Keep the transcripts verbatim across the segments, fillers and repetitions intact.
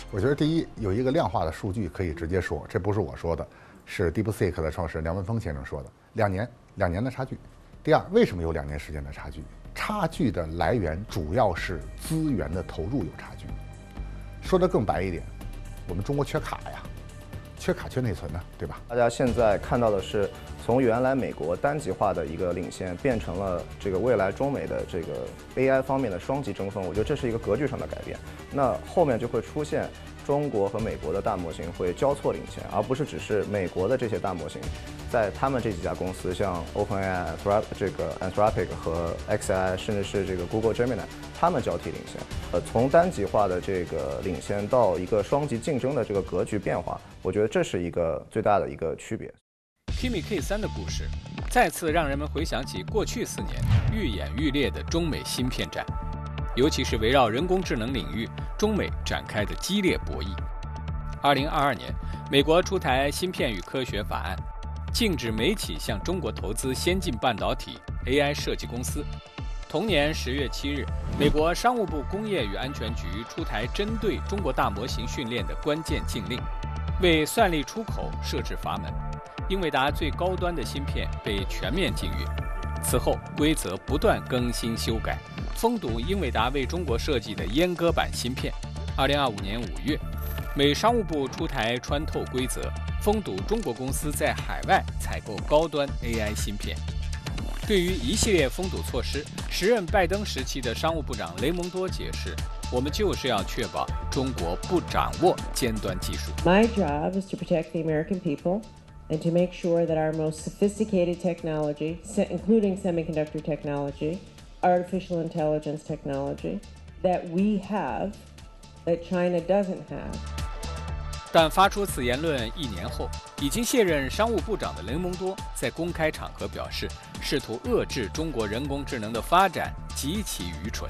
我觉得第一有一个量化的数据可以直接说，这不是我说的，是 DeepSeek 的创始人梁文峰先生说的，两年两年的差距。第二，为什么有两年时间的差距？差距的来源主要是资源的投入有差距。说得更白一点，我们中国缺卡呀，缺卡缺内存呢，对吧？ 大家现在看到的是，从原来美国单极化的一个领先，变成了这个未来中美的这个 A I 方面的双极争锋。我觉得这是一个格局上的改变。那后面就会出现中国和美国的大模型会交错领先，而不是只是美国的这些大模型，在他们这几家公司，像 OpenAI、这个 Anthropic 和 X A I， 甚至是这个 Google Gemini， 他们交替领先。呃，从单极化的这个领先到一个双极竞争的这个格局变化，我觉得这是一个最大的一个区别。 Kimi K 三的故事，再次让人们回想起过去四年愈演愈烈的中美芯片战，尤其是围绕人工智能领域，中美展开的激烈博弈。二零二二年，美国出台芯片与科学法案，禁止美企向中国投资先进半导体 A I 设计公司。同年十月七日，美国商务部工业与安全局出台针对中国大模型训练的关键禁令，为算力出口设置阀门。英伟达最高端的芯片被全面禁运。此后，规则不断更新修改，封堵英伟达为中国设计的阉割版芯片。二零二五年五月，美商务部出台穿透规则，封堵中国公司在海外采购高端 A I 芯片。对于一系列封堵措施，时任拜登时期的商务部长雷蒙多解释：“我们就是要确保中国不掌握尖端技术。” My job is to protect the American people and to make sure that our most sophisticated technology, including semiconductor technology, artificial intelligence technology, that we have, that China doesn't have. 但发出此言论一年后，已经卸任商务部长的雷蒙多在公开场合表示，试图遏制中国人工智能的发展极其愚蠢。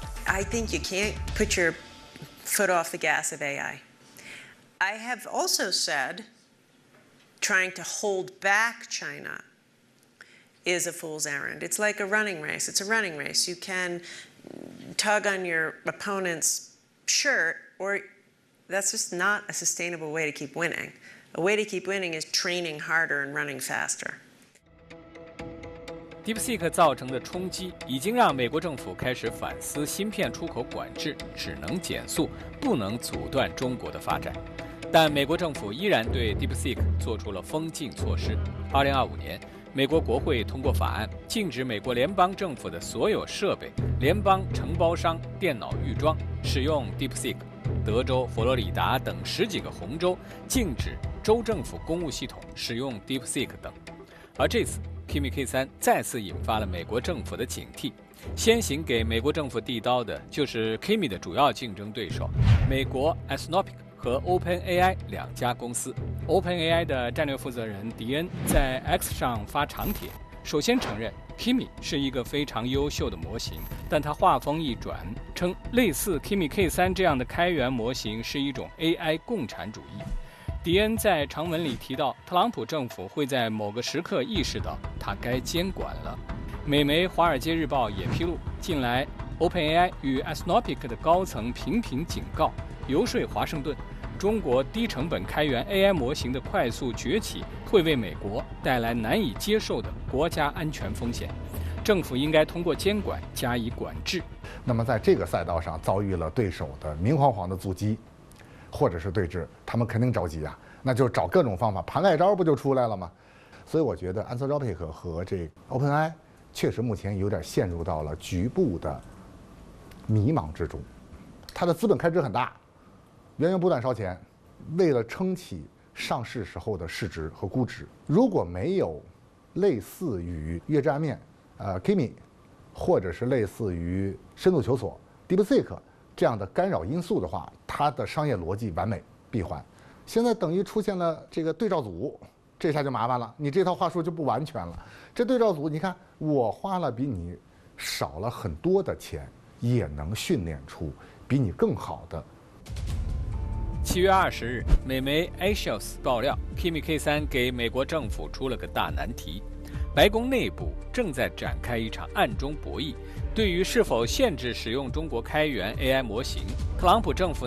I think you can't put your foot off the gas of A I. I have also said trying to hold back China is a fool's errand. It's like a running race. It's a running race. You can tug on your opponent's shirt, or that's just not a sustainable way to keep winning. A way to keep winning is training harder and running faster. DeepSeek 造成的冲击已经让美国政府开始反思芯片出口管制只能减速，不能阻断中国的发展。但美国政府依然对 DeepSeek 做出了封禁措施。二零二五年，美国国会通过法案，禁止美国联邦政府的所有设备、联邦承包商电脑预装使用 DeepSeek。德州、佛罗里达等十几个红州禁止州政府公务系统使用 DeepSeek 等。而这次 Kimi K 三再次引发了美国政府的警惕。先行给美国政府递刀的就是 Kimi 的主要竞争对手，美国 Anthropic 和 OpenAI 两家公司。OpenAI 的战略负责人迪恩在 X 上发长帖，首先承认 Kimi 是一个非常优秀的模型，但他话锋一转，称类似 Kimi K 三这样的开源模型是一种 A I 共产主义。迪恩在长文里提到，特朗普政府会在某个时刻意识到他该监管了。美媒《华尔街日报》也披露，近来 OpenAI 与 Anthropic 的高层频频警告，游说华盛顿，中国低成本开源 A I 模型的快速崛起会为美国带来难以接受的国家安全风险，政府应该通过监管加以管制。 那么在这个赛道上遭遇了对手的明晃晃的阻击，或者是对峙，他们肯定着急啊，那就找各种方法，盘外招不就出来了吗？所以我觉得 Anthropic 和这个 OpenAI 确实目前有点陷入到了局部的迷茫之中，它的资本开支很大，源源不断烧钱，为了撑起上市时候的市值和估值。如果没有类似于月之暗面、呃 Kimi， 或者是类似于深度求索、DeepSeek 这样的干扰因素的话，它的商业逻辑完美闭环。现在等于出现了这个对照组，这下就麻烦了，你这套话术就不完全了。这对照组，你看我花了比你少了很多的钱，也能训练出比你更好的。 七月二十日，美媒 Axios 爆料 ，Kimi K 三给美国政府出了个大难题。白宫内部正在展开一场暗中博弈，对于是否限制使用中国开源 A I 模型，特朗普政府